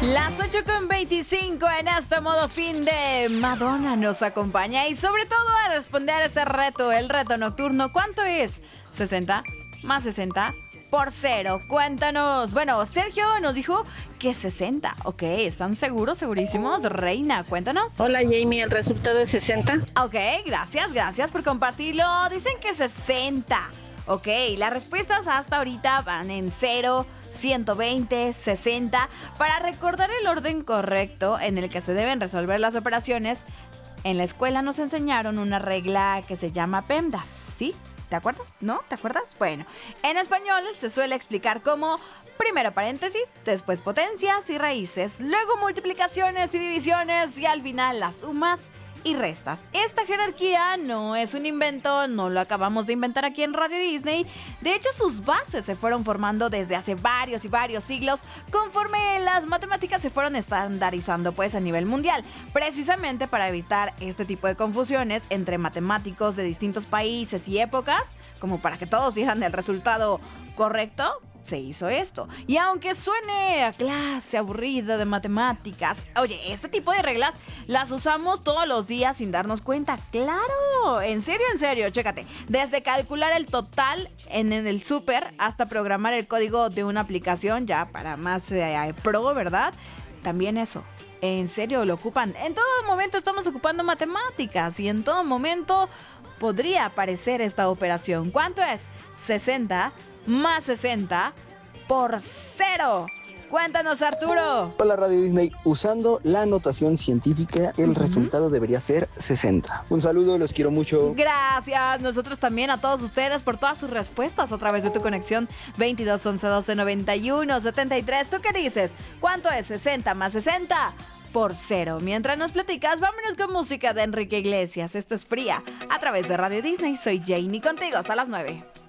Las 8:25 en este modo fin de Madonna nos acompaña y sobre todo a responder ese reto, el reto nocturno. ¿Cuánto es? 60 más 60 por 0. Cuéntanos. Bueno, Sergio nos dijo que 60. Ok, ¿están seguros? Segurísimos. Reina, cuéntanos. Hola Jamie, el resultado es 60. Ok, gracias por compartirlo. Dicen que 60. Ok, las respuestas hasta ahorita van en 0, 120, 60. Para recordar el orden correcto en el que se deben resolver las operaciones, en la escuela nos enseñaron una regla que se llama PEMDAS, ¿sí? ¿Te acuerdas? ¿No? ¿Te acuerdas? Bueno, en español se suele explicar como primero paréntesis, después potencias y raíces, luego multiplicaciones y divisiones y al final las sumas y restas. Esta jerarquía no es un invento, no lo acabamos de inventar aquí en Radio Disney. De hecho, sus bases se fueron formando desde hace varios y varios siglos conforme las matemáticas se fueron estandarizando pues a nivel mundial, precisamente para evitar este tipo de confusiones entre matemáticos de distintos países y épocas, como para que todos dieran el resultado correcto. Se hizo esto. Y aunque suene a clase aburrida de matemáticas, oye, este tipo de reglas las usamos todos los días sin darnos cuenta. ¡Claro! En serio, chécate. Desde calcular el total en el súper hasta programar el código de una aplicación ya para más pro, ¿verdad? También eso. En serio, lo ocupan. En todo momento estamos ocupando matemáticas y en todo momento podría aparecer esta operación. ¿Cuánto es? 60 más 60 por 0. Cuéntanos, Arturo. Hola Radio Disney, usando la notación científica, el resultado debería ser 60. Un saludo, los quiero mucho. Gracias, nosotros también a todos ustedes por todas sus respuestas a través de tu conexión 22 11 12 91 73. ¿Tú qué dices? ¿Cuánto es 60 más 60 por 0? Mientras nos platicas, vámonos con música de Enrique Iglesias. Esto es Fría a través de Radio Disney. Soy Janie contigo hasta las 9.